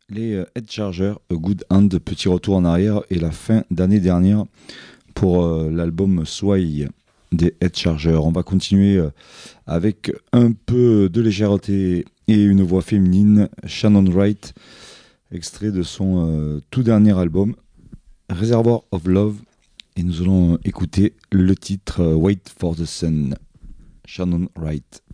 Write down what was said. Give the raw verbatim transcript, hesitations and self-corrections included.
Les euh, Head Chargers, A Good Hand, petit retour en arrière et la fin d'année dernière pour euh, l'album Sway des Head Chargers. On va continuer euh, avec un peu de légèreté et une voix féminine, Shannon Wright, extrait de son euh, tout dernier album, Reservoir of Love, et nous allons écouter le titre euh, Wait for the Sun, Shannon Wright.